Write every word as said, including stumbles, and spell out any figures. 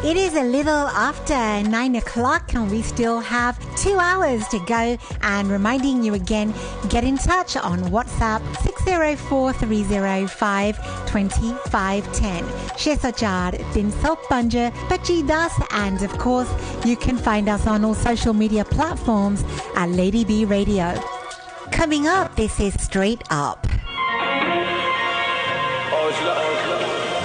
It is a little after nine o'clock and we still have two hours to go. And reminding you again, get in touch on WhatsApp six zero four three zero five two five one zero. Shesajar Din Sop Banja Bachi Das, and of course you can find us on all social media platforms at Lady B Radio. Coming up, this is Straight Up.